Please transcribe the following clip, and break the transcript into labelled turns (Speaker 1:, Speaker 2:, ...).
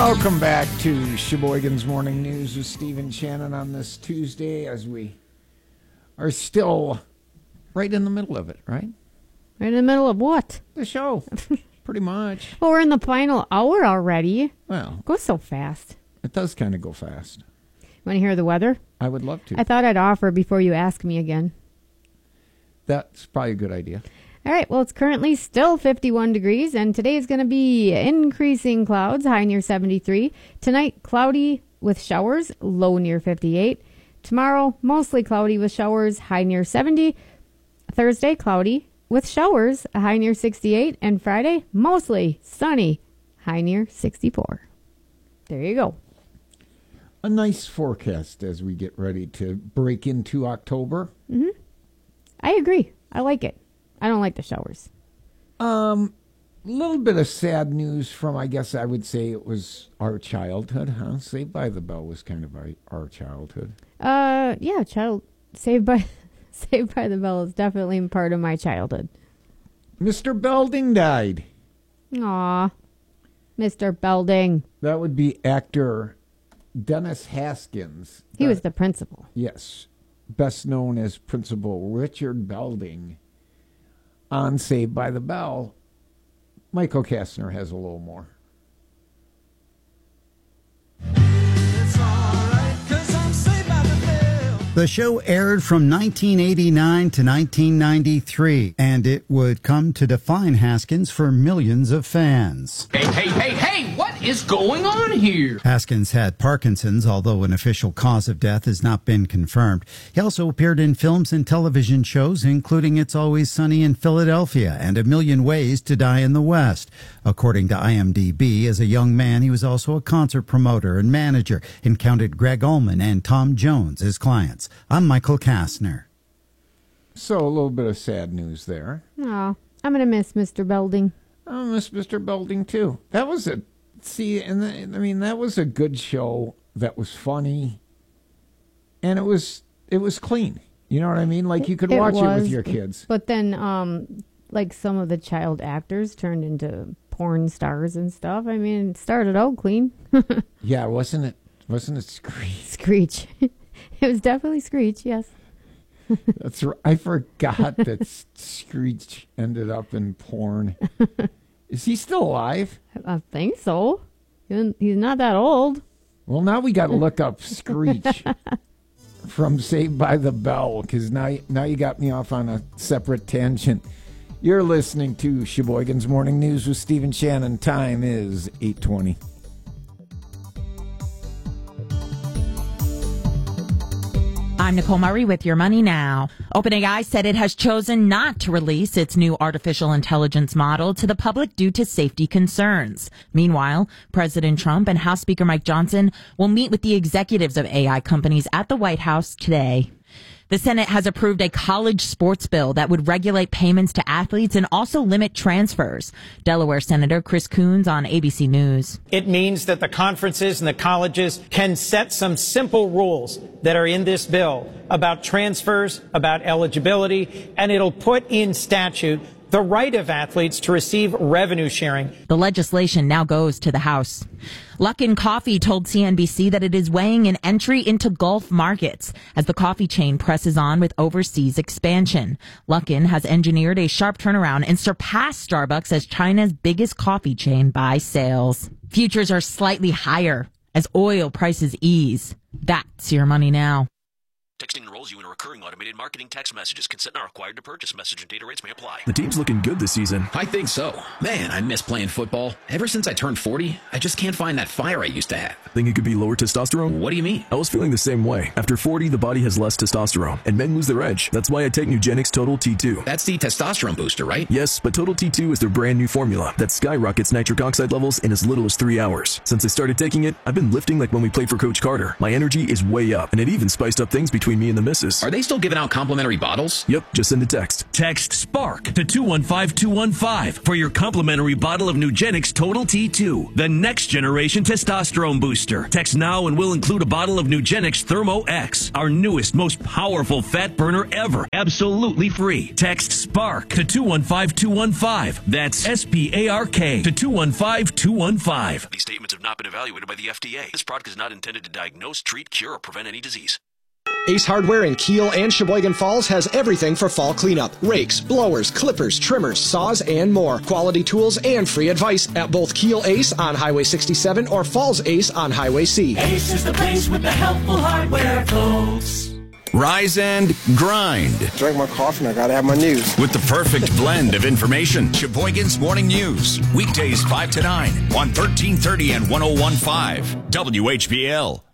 Speaker 1: Welcome back to Sheboygan's Morning News with Steve and Shannon on this Tuesday, as we are still right in the middle of it, right?
Speaker 2: Right in the middle of what?
Speaker 1: The show, pretty much.
Speaker 2: Well, we're in the final hour already.
Speaker 1: Well,
Speaker 2: It goes so fast.
Speaker 1: it does kind of go fast.
Speaker 2: Want to hear the weather?
Speaker 1: I would love to.
Speaker 2: I thought I'd offer before you ask me again.
Speaker 1: That's probably a good idea.
Speaker 2: All right, well, it's currently still 51 degrees, and today is going to be increasing clouds, high near 73. Tonight, cloudy with showers, low near 58. Tomorrow, mostly cloudy with showers, high near 70. Thursday, cloudy with showers, a high near 68. And Friday, mostly sunny, high near 64. There you go.
Speaker 1: A nice forecast as we get ready to break into October.
Speaker 2: Mm-hmm. I agree. I like it. I don't like the showers.
Speaker 1: Little bit of sad news from, I guess I would say it was our childhood, huh? Saved by the Bell was kind of our childhood.
Speaker 2: Yeah, Saved by the Bell is definitely part of my childhood.
Speaker 1: Mr. Belding died.
Speaker 2: Aw, Mr. Belding.
Speaker 1: That would be actor Dennis Haskins.
Speaker 2: He was the principal.
Speaker 1: Yes, best known as Principal Richard Belding on Saved by the Bell. Michael Kastner has a little more.
Speaker 3: The show aired from 1989 to 1993, and it would come to define Haskins for millions of fans.
Speaker 4: Hey, what is going on here?
Speaker 3: Haskins had Parkinson's, although an official cause of death has not been confirmed. He also appeared in films and television shows, including It's Always Sunny in Philadelphia and A Million Ways to Die in the West. According to IMDb, as a young man, he was also a concert promoter and manager and counted Greg Allman and Tom Jones as clients. I'm Michael Kastner.
Speaker 1: So a little bit of sad news there.
Speaker 2: Aw, I'm going to miss Mr. Belding.
Speaker 1: I miss Mr. Belding too. That was that was a good show that was funny, and it was clean. You know what I mean? Like you could watch it with your kids.
Speaker 2: But then, like some of the child actors turned into porn stars and stuff. I mean, it started out clean.
Speaker 1: Yeah, wasn't it Screech?
Speaker 2: Screech. It was definitely Screech, yes.
Speaker 1: That's right. I forgot that Screech ended up in porn. Is he still alive?
Speaker 2: I think so. He's not that old.
Speaker 1: Well, now we got to look up Screech from Saved by the Bell, because now you got me off on a separate tangent. You're listening to Sheboygan's Morning News with Steve and Shannon. Time is 8:20.
Speaker 5: I'm Nicole Murray with Your Money Now. OpenAI said it has chosen not to release its new artificial intelligence model to the public due to safety concerns. Meanwhile, President Trump and House Speaker Mike Johnson will meet with the executives of AI companies at the White House today. The Senate has approved a college sports bill that would regulate payments to athletes and also limit transfers. Delaware Senator Chris Coons on ABC News.
Speaker 6: It means that the conferences and the colleges can set some simple rules that are in this bill about transfers, about eligibility, and it'll put in statute the right of athletes to receive revenue sharing.
Speaker 5: The legislation now goes to the House. Luckin Coffee told CNBC that it is weighing an entry into Gulf markets as the coffee chain presses on with overseas expansion. Luckin has engineered a sharp turnaround and surpassed Starbucks as China's biggest coffee chain by sales. Futures are slightly higher as oil prices ease. That's Your Money Now.
Speaker 7: Texting enrolls you in a recurring automated marketing text messages. Consent not required to purchase. Message and data rates may apply.
Speaker 8: The team's looking good this season.
Speaker 9: I think so. Man, I miss playing football. Ever since I turned 40, I just can't find that fire I used to have.
Speaker 8: Think it could be lower testosterone?
Speaker 9: What do you mean?
Speaker 8: I was feeling the same way. After 40, the body has less testosterone, and men lose their edge. That's why I take Nugenix Total T2.
Speaker 9: That's the testosterone booster, right?
Speaker 8: Yes, but Total T2 is their brand new formula that skyrockets nitric oxide levels in as little as 3 hours. Since I started taking it, I've been lifting like when we played for Coach Carter. My energy is way up, and it even spiced up things between between me and the missus.
Speaker 9: Are they still giving out complimentary bottles?
Speaker 8: Yep, just send a text.
Speaker 10: Text SPARK to 215215 for your complimentary bottle of Nugenix Total T2, the next generation testosterone booster. Text now and we'll include a bottle of Nugenix Thermo X, our newest, most powerful fat burner ever. Absolutely free. Text SPARK to 215215. That's SPARK to 215215.
Speaker 7: These statements have not been evaluated by the FDA. This product is not intended to diagnose, treat, cure, or prevent any disease.
Speaker 11: Ace Hardware in Kiel and Sheboygan Falls has everything for fall cleanup. Rakes, blowers, clippers, trimmers, saws, and more. Quality tools and free advice at both Kiel Ace on Highway 67 or Falls Ace on Highway C.
Speaker 12: Ace is the place with the helpful hardware, folks.
Speaker 13: Rise and grind.
Speaker 14: Drink my coffee and I gotta have my news.
Speaker 13: With the perfect blend of information. Sheboygan's Morning News. Weekdays 5 to 9 on 1330 and 1015 WHBL.